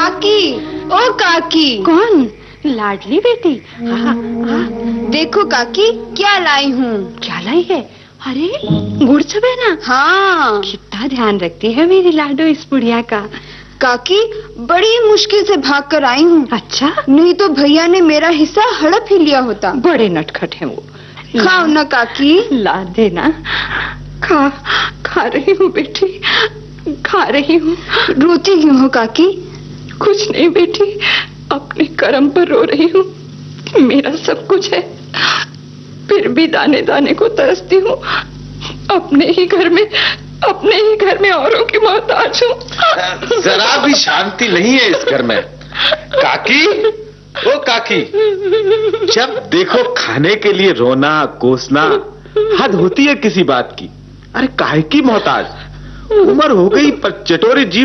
काकी, ओ काकी। कौन? लाडली बेटी? हाँ, देखो काकी, क्या लाई हूँ। क्या लाई है? अरे गुड़ चबेना। हाँ। कितना ध्यान रखती है मेरी लाडो इस बुढ़िया का। काकी, बड़ी मुश्किल से भाग कर आई हूँ। अच्छा? नहीं तो भैया ने मेरा हिस्सा हड़प ही लिया होता। बड़े नटखट हैं वो। खाओ ना काकी। ला देना। खा रही हूँ बेटी, खा रही हूँ। रोती क्यों हो काकी? कुछ नहीं बेटी, अपने कर्म पर रो रही हूँ। मेरा सब कुछ है, फिर भी दाने दाने को तरसती हूँ। अपने ही घर में औरों की मोहताज हूँ। जरा भी शांति नहीं है इस घर में। काकी, ओ काकी, जब देखो खाने के लिए रोना कोसना, हद होती है किसी बात की। अरे काहे की मोहताज? उम्र हो गई पर चटोरी जीभ